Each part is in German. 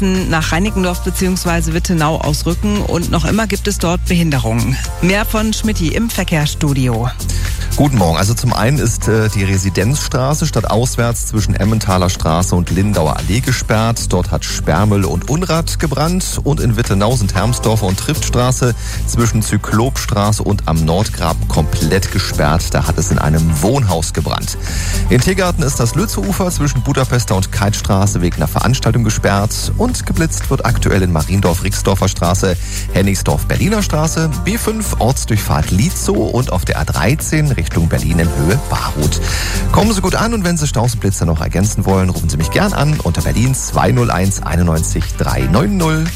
mussten nach Reinickendorf bzw. Wittenau ausrücken und noch immer gibt es dort Behinderungen. Mehr von Schmidti im Verkehrsstudio. Guten Morgen. Also zum einen ist die Residenzstraße stadtauswärts zwischen Emmentaler Straße und Lindauer Allee gesperrt. Dort hat Sperrmüll und Unrat gebrannt. Und in Wittenau sind Hermsdorfer und Triftstraße zwischen Zyklopstraße und am Nordgraben komplett gesperrt. Da hat es in einem Wohnhaus gebrannt. In Tegarten ist das Lützeufer zwischen Budapester und Keitstraße wegen einer Veranstaltung gesperrt. Und geblitzt wird aktuell in Mariendorf-Rixdorfer Straße, Hennigsdorf-Berliner Straße, B5 Ortsdurchfahrt Lietzow und auf der A13 Richtung Berlin in Höhe Barhut. Kommen Sie gut an und wenn Sie Staus und noch ergänzen wollen, rufen Sie mich gern an unter Berlin 201 91 390.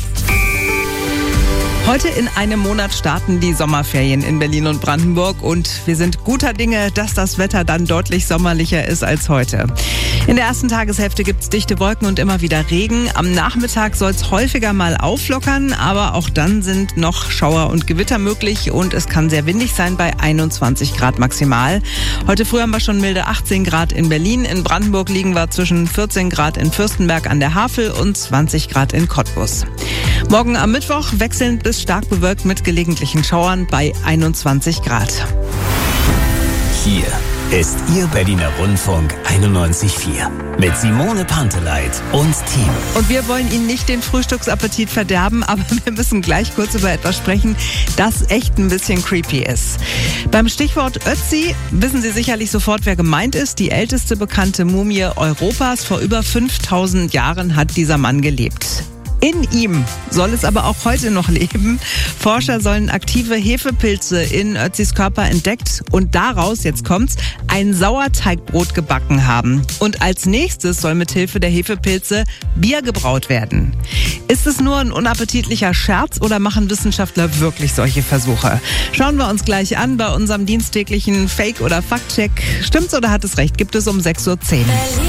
Heute in einem Monat starten die Sommerferien in Berlin und Brandenburg und wir sind guter Dinge, dass das Wetter dann deutlich sommerlicher ist als heute. In der ersten Tageshälfte gibt's dichte Wolken und immer wieder Regen. Am Nachmittag soll's häufiger mal auflockern, aber auch dann sind noch Schauer und Gewitter möglich und es kann sehr windig sein bei 21 Grad maximal. Heute früh haben wir schon milde 18 Grad in Berlin. In Brandenburg liegen wir zwischen 14 Grad in Fürstenberg an der Havel und 20 Grad in Cottbus. Morgen am Mittwoch wechselnd bis stark bewölkt mit gelegentlichen Schauern bei 21 Grad. Hier ist Ihr Berliner Rundfunk 91.4 mit Simone Panteleit und Team. Und wir wollen Ihnen nicht den Frühstücksappetit verderben, aber wir müssen gleich kurz über etwas sprechen, das echt ein bisschen creepy ist. Beim Stichwort Ötzi wissen Sie sicherlich sofort, wer gemeint ist. Die älteste bekannte Mumie Europas. Vor über 5000 Jahren hat dieser Mann gelebt. In ihm soll es aber auch heute noch leben. Forscher sollen aktive Hefepilze in Ötzis Körper entdeckt und daraus, jetzt kommt's, ein Sauerteigbrot gebacken haben. Und als nächstes soll mithilfe der Hefepilze Bier gebraut werden. Ist es nur ein unappetitlicher Scherz oder machen Wissenschaftler wirklich solche Versuche? Schauen wir uns gleich an bei unserem dienstäglichen Fake- oder Fact-Check. Stimmt's oder hat es recht? Gibt es um 6:10 Uhr.